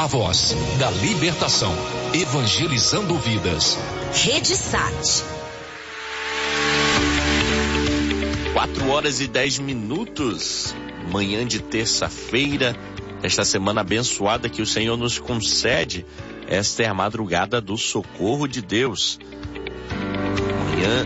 a voz da libertação, evangelizando vidas. Rede Sat. 4h10, manhã de terça-feira, esta semana abençoada que o Senhor nos concede. Esta é a madrugada do socorro de Deus. Manhã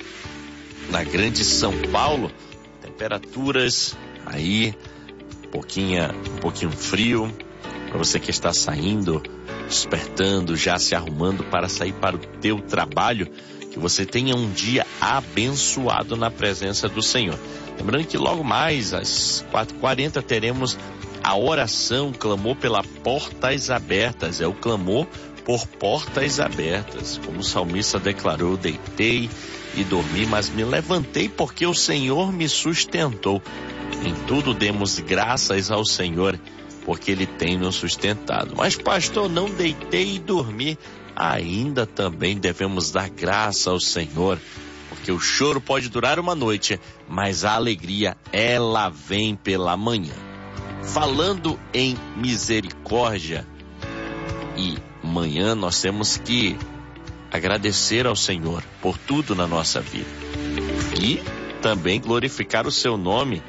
na grande São Paulo, temperaturas aí, um pouquinho frio, para você que está saindo, despertando, já se arrumando para sair para o teu trabalho, que você tenha um dia abençoado na presença do Senhor. Lembrando que logo mais, às 4h40, teremos a oração, clamor pela portas abertas. É o clamor por portas abertas. Como o salmista declarou, deitei e dormi, mas me levantei porque o Senhor me sustentou. Em tudo demos graças ao Senhor, porque Ele tem nos sustentado. Mas pastor, não deitei e dormi. Ainda também devemos dar graça ao Senhor, porque o choro pode durar uma noite, mas a alegria, ela vem pela manhã. Falando em misericórdia e manhã, nós temos que agradecer ao Senhor por tudo na nossa vida e também glorificar o seu nome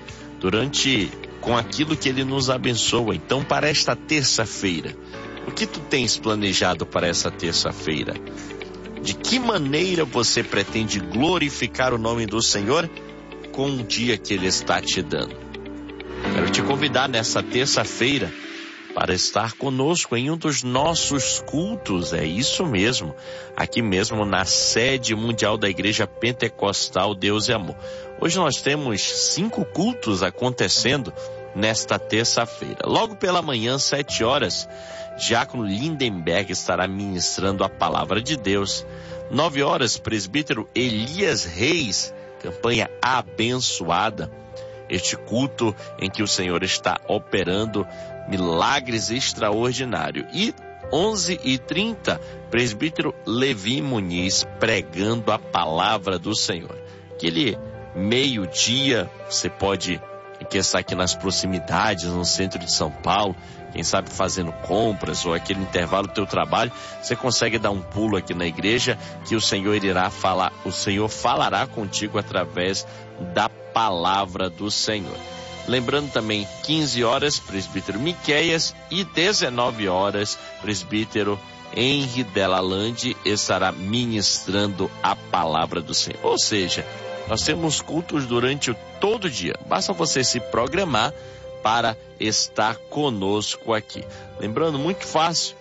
com aquilo que Ele nos abençoa. Então, para esta terça-feira, o que tu tens planejado para essa terça-feira? De que maneira você pretende glorificar o nome do Senhor com o dia que Ele está te dando? Quero te convidar nessa terça-feira para estar conosco em um dos nossos cultos. É isso mesmo, aqui mesmo na sede mundial da Igreja Pentecostal Deus e Amor. Hoje nós temos 5 cultos acontecendo nesta terça-feira. Logo pela manhã, 7h, Diácono Lindenberg estará ministrando a palavra de Deus. 9h, presbítero Elias Reis, campanha abençoada. Este culto em que o Senhor está operando milagres extraordinários. E 11h30, presbítero Levi Muniz pregando a palavra do Senhor. Aquele meio-dia, você pode estar aqui nas proximidades, no centro de São Paulo, quem sabe fazendo compras ou aquele intervalo do teu trabalho, você consegue dar um pulo aqui na igreja que o Senhor o Senhor falará contigo através da palavra do Senhor. Lembrando também, 15h, presbítero Miqueias, e 19h, presbítero Henri Delalande estará ministrando a palavra do Senhor. Ou seja, nós temos cultos durante todo o dia. Basta você se programar para estar conosco aqui. Lembrando, muito fácil,